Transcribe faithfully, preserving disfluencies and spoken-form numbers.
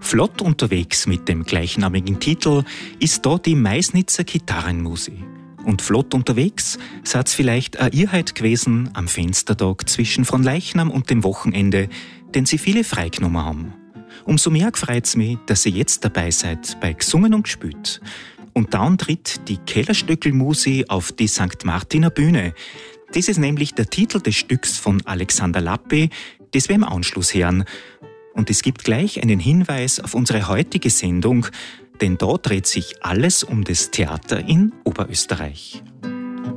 Flott unterwegs mit dem gleichnamigen Titel ist da die Meißnitzer Gitarrenmusi. Und flott unterwegs seid's vielleicht auch ihr heut gewesen am Fenstertag zwischen Fronleichnam und dem Wochenende, den sie viele freigenommen haben. Umso mehr freut's mich, dass ihr jetzt dabei seid bei Gesungen und Gespielt. Und dann tritt die Kellerstöckel-Musi auf die Sankt Martiner Bühne. Das ist nämlich der Titel des Stücks von Alexander Lappé, das wir im Anschluss hören. Und es gibt gleich einen Hinweis auf unsere heutige Sendung, denn da dreht sich alles um das Theater in Oberösterreich.